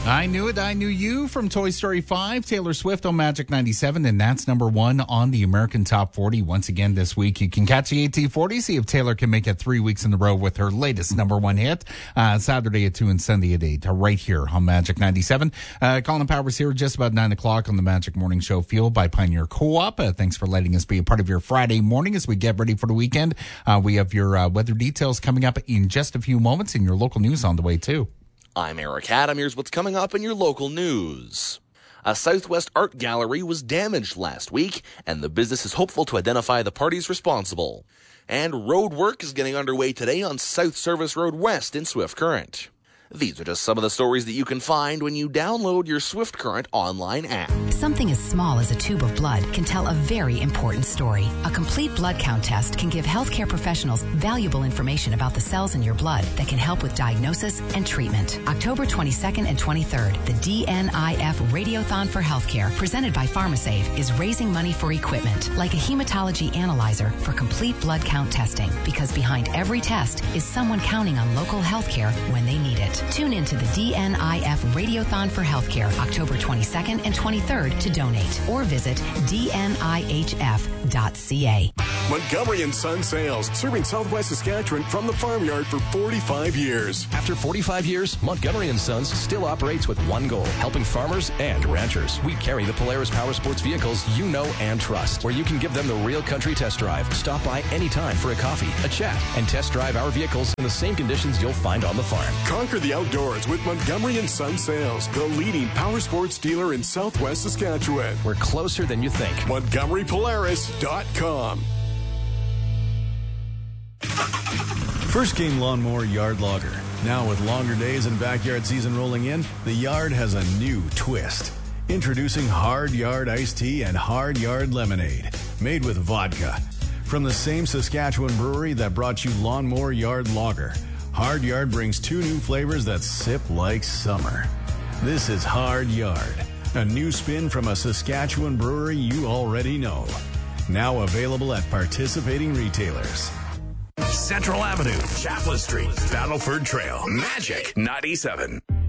I Knew It, I Knew You from Toy Story 5, Taylor Swift on Magic 97, and that's number one on the American Top 40. Once again this week, you can catch the AT40, see if Taylor can make it 3 weeks in a row with her latest number one hit, Saturday at 2 and Sunday at 8, right here on Magic 97. Colin Powers here just about 9 o'clock on the Magic Morning Show, fueled by Pioneer Co-op. Thanks for letting us be a part of your Friday morning as we get ready for the weekend. We have your weather details coming up in just a few moments, and your local news on the way, too. I'm Eric Adam. Here's what's coming up in your local news. A Southwest art gallery was damaged last week, and the business is hopeful to identify the parties responsible. And road work is getting underway today on South Service Road West in Swift Current. These are just some of the stories that you can find when you download your Swift Current online app. Something as small as a tube of blood can tell a very important story. A complete blood count test can give healthcare professionals valuable information about the cells in your blood that can help with diagnosis and treatment. October 22nd and 23rd, the DNIF Radiothon for Healthcare, presented by PharmaSave, is raising money for equipment like a hematology analyzer for complete blood count testing, because behind every test is someone counting on local healthcare when they need it. Tune in to the DNIF Radiothon for Healthcare, October 22nd and 23rd to donate, or visit dnihf.ca. Montgomery & Son Sales, serving Southwest Saskatchewan from the farmyard for 45 years. After 45 years, Montgomery & Sons still operates with one goal, helping farmers and ranchers. We carry the Polaris Power Sports vehicles you know and trust, where you can give them the real country test drive. Stop by anytime for a coffee, a chat, and test drive our vehicles in the same conditions you'll find on the farm. Conquer the outdoors with Montgomery & Son Sales, the leading power sports dealer in Southwest Saskatchewan. We're closer than you think. MontgomeryPolaris.com. First King Lawnmower Yard Lager. Now with longer days and backyard season rolling in, the yard has a new twist. Introducing Hard Yard Iced Tea and Hard Yard Lemonade, made with vodka. From the same Saskatchewan brewery that brought you Lawnmower Yard Lager, Hard Yard brings two new flavors that sip like summer. This is Hard Yard, a new spin from a Saskatchewan brewery you already know. Now available at participating retailers. Central Avenue, Chaplin Street, Battleford Trail, Magic 97.